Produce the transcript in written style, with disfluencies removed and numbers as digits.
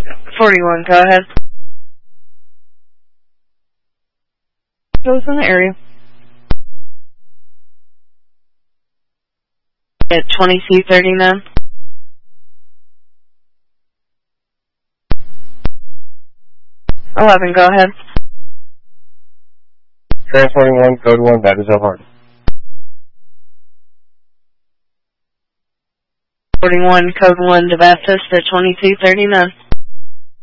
41, go ahead. Goes in the area. At 2239. 11, go ahead. Transporting 1, code 1, that is Elkhart. 41, code 1 to Baptist at 2239.